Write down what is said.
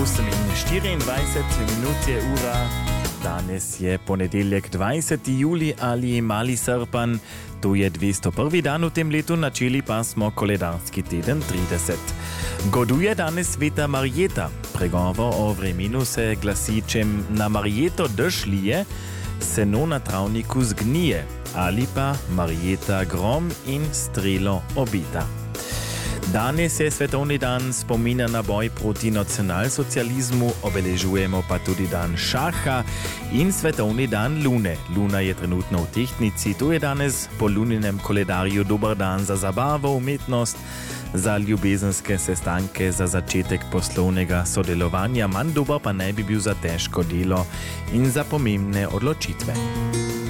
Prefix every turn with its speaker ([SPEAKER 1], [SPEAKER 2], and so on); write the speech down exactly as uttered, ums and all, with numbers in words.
[SPEAKER 1] osem in štiriindvajset minut je ura. Danes je ponedeljek dvajseti julij ali mali srpan. To je dvesto prvi dan v tem letu, načeli pa smo koledarski teden trideset. Goduje danes sveta Marjeta. Pregovor o vremenu se glasi, čem na Marjeto dež lije, seno na travniku zgnije, ali pa Marjeta grom in strelo obita. Danes je svetovni dan spomina na boj proti nacionalsocializmu, obeležujemo pa tudi dan šaha in svetovni dan lune. Luna je trenutno v tehtnici, to je danes po luninem koledarju dober dan za zabavo, umetnost, za ljubezenske sestanke, za začetek poslovnega sodelovanja, manj dober pa ne bi bil za težko delo in za pomembne odločitve.